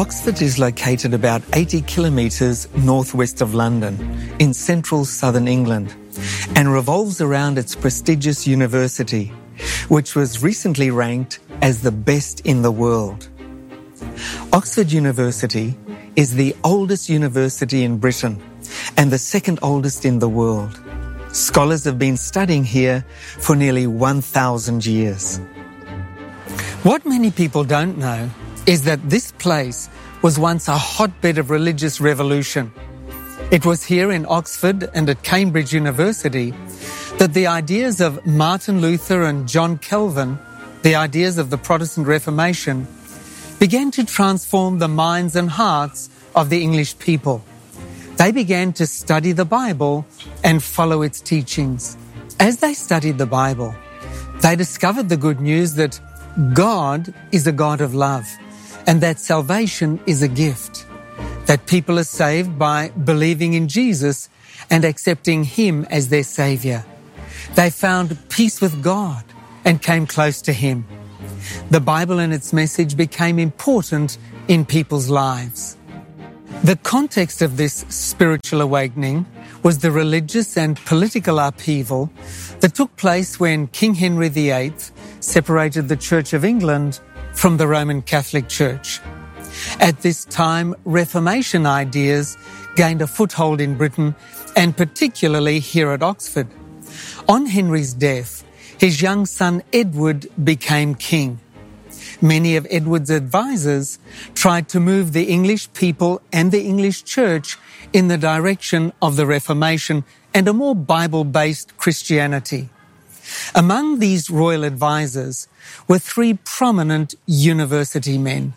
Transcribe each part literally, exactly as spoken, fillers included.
Oxford is located about eighty kilometres northwest of London in central southern England and revolves around its prestigious university, which was recently ranked as the best in the world. Oxford University is the oldest university in Britain and the second oldest in the world. Scholars have been studying here for nearly one thousand years. What many people don't know is that this place was once a hotbed of religious revolution. It was here in Oxford and at Cambridge University that the ideas of Martin Luther and John Calvin, the ideas of the Protestant Reformation, began to transform the minds and hearts of the English people. They began to study the Bible and follow its teachings. As they studied the Bible, they discovered the good news that God is a God of love, and that salvation is a gift, that people are saved by believing in Jesus and accepting Him as their Saviour. They found peace with God and came close to Him. The Bible and its message became important in people's lives. The context of this spiritual awakening was the religious and political upheaval that took place when King Henry the Eighth separated the Church of England from the Roman Catholic Church. At this time, Reformation ideas gained a foothold in Britain, and particularly here at Oxford. On Henry's death, his young son Edward became king. Many of Edward's advisors tried to move the English people and the English Church in the direction of the Reformation and a more Bible-based Christianity. Among these royal advisors were three prominent university men.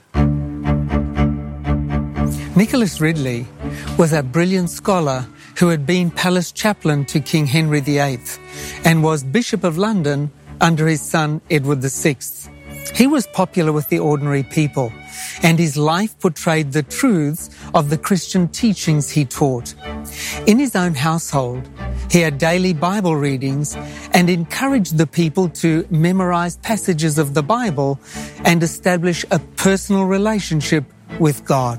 Nicholas Ridley was a brilliant scholar who had been palace chaplain to King Henry the Eighth and was Bishop of London under his son Edward the Sixth. He was popular with the ordinary people, and his life portrayed the truths of the Christian teachings he taught. In his own household, he had daily Bible readings and encouraged the people to memorize passages of the Bible and establish a personal relationship with God.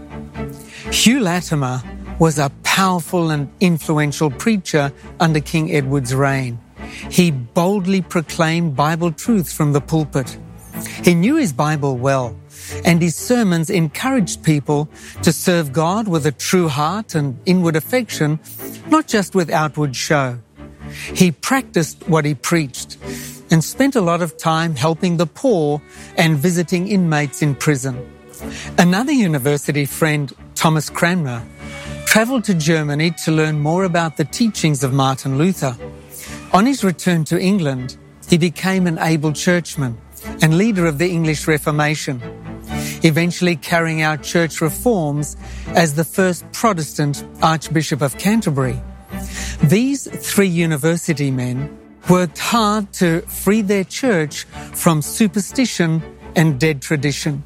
Hugh Latimer was a powerful and influential preacher under King Edward's reign. He boldly proclaimed Bible truths from the pulpit. He knew his Bible well, and his sermons encouraged people to serve God with a true heart and inward affection, not just with outward show. He practiced what he preached and spent a lot of time helping the poor and visiting inmates in prison. Another university friend, Thomas Cranmer, travelled to Germany to learn more about the teachings of Martin Luther. On his return to England, he became an able churchman and leader of the English Reformation, eventually carrying out church reforms as the first Protestant Archbishop of Canterbury. These three university men worked hard to free their church from superstition and dead tradition.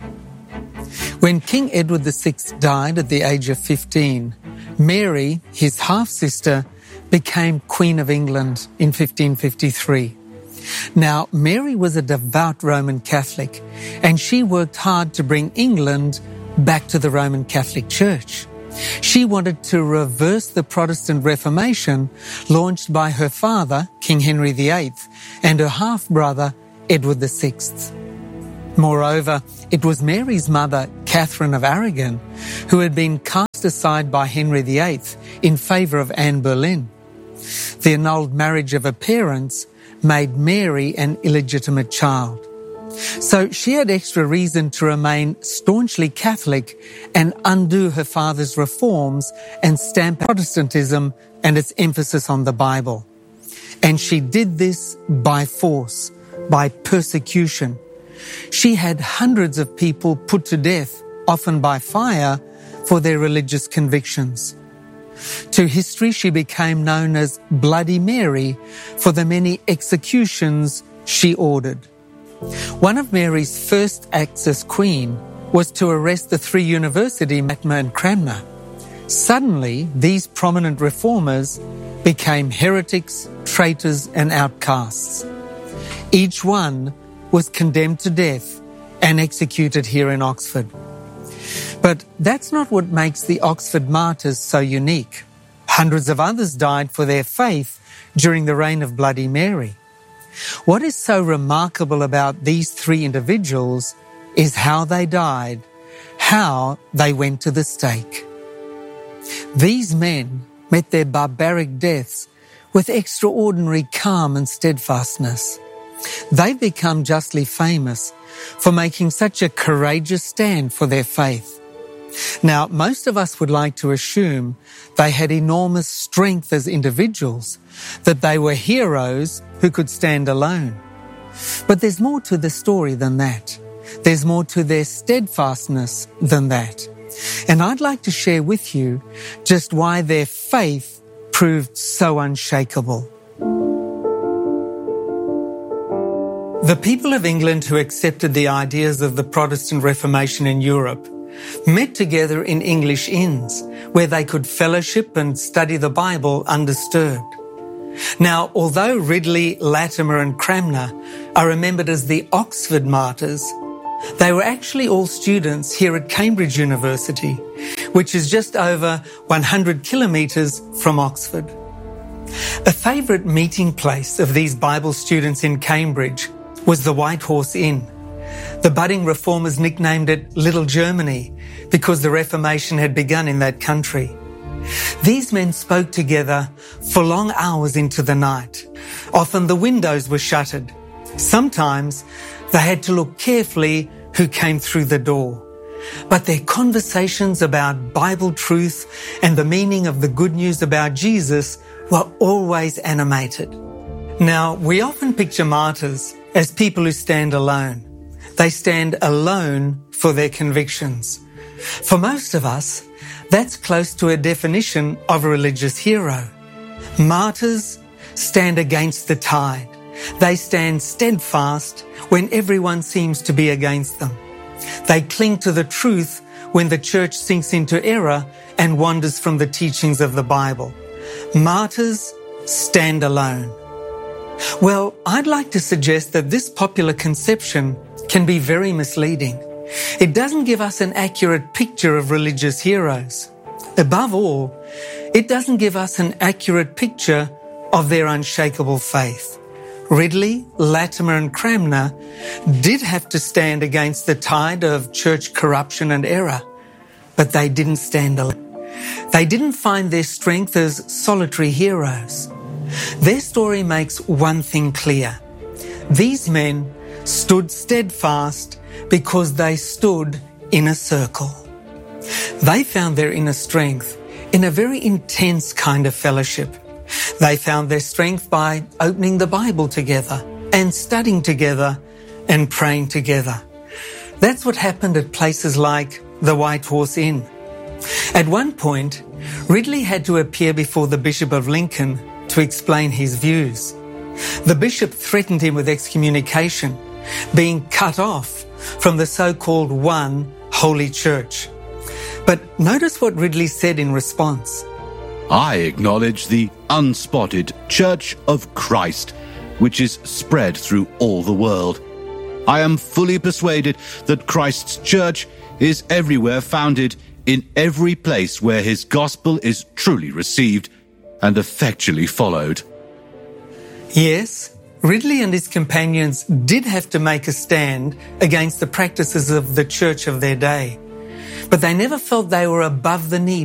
When King Edward the Sixth died at the age of fifteen, Mary, his half-sister, became Queen of England in fifteen fifty-three. Now, Mary was a devout Roman Catholic, and she worked hard to bring England back to the Roman Catholic Church. She wanted to reverse the Protestant Reformation launched by her father, King Henry the Eighth, and her half-brother, Edward the Sixth. Moreover, it was Mary's mother, Catherine of Aragon, who had been cast aside by Henry the Eighth in favour of Anne Boleyn. The annulled marriage of her parents made Mary an illegitimate child. So she had extra reason to remain staunchly Catholic and undo her father's reforms and stamp Protestantism and its emphasis on the Bible. And she did this by force, by persecution. She had hundreds of people put to death, often by fire, for their religious convictions. To history, she became known as Bloody Mary for the many executions she ordered. One of Mary's first acts as queen was to arrest the three university Latimer and Cranmer. Suddenly, these prominent reformers became heretics, traitors, and outcasts. Each one was condemned to death and executed here in Oxford. But that's not what makes the Oxford martyrs so unique. Hundreds of others died for their faith during the reign of Bloody Mary. What is so remarkable about these three individuals is how they died, how they went to the stake. These men met their barbaric deaths with extraordinary calm and steadfastness. They've become justly famous for making such a courageous stand for their faith. Now, most of us would like to assume they had enormous strength as individuals, that they were heroes who could stand alone. But there's more to the story than that. There's more to their steadfastness than that. And I'd like to share with you just why their faith proved so unshakable. The people of England who accepted the ideas of the Protestant Reformation in Europe met together in English inns where they could fellowship and study the Bible undisturbed. Now, although Ridley, Latimer and Cranmer are remembered as the Oxford martyrs, they were actually all students here at Cambridge University, which is just over one hundred kilometres from Oxford. A favourite meeting place of these Bible students in Cambridge was the White Horse Inn. The budding reformers nicknamed it Little Germany because the Reformation had begun in that country. These men spoke together for long hours into the night. Often the windows were shuttered. Sometimes they had to look carefully who came through the door. But their conversations about Bible truth and the meaning of the good news about Jesus were always animated. Now, we often picture martyrs as people who stand alone. They stand alone for their convictions. For most of us, that's close to a definition of a religious hero. Martyrs stand against the tide. They stand steadfast when everyone seems to be against them. They cling to the truth when the church sinks into error and wanders from the teachings of the Bible. Martyrs stand alone. Well, I'd like to suggest that this popular conception can be very misleading. It doesn't give us an accurate picture of religious heroes. Above all, it doesn't give us an accurate picture of their unshakable faith. Ridley, Latimer and Cranmer did have to stand against the tide of church corruption and error, but they didn't stand alone. They didn't find their strength as solitary heroes. Their story makes one thing clear. These men stood steadfast because they stood in a circle. They found their inner strength in a very intense kind of fellowship. They found their strength by opening the Bible together and studying together and praying together. That's what happened at places like the White Horse Inn. At one point, Ridley had to appear before the Bishop of Lincoln to explain his views. The bishop threatened him with excommunication, being cut off from the so-called one holy church. But notice what Ridley said in response. I acknowledge the unspotted Church of Christ, which is spread through all the world. I am fully persuaded that Christ's church is everywhere founded in every place where his gospel is truly received and effectually followed. Yes, Ridley and his companions did have to make a stand against the practices of the church of their day, but they never felt they were above the need